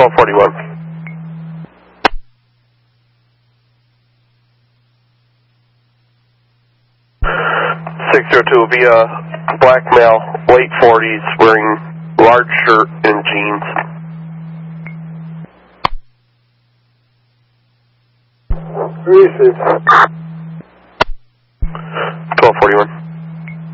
1241. 602 will be a black male, late 40s, wearing large shirt and jeans. Receive. 1241.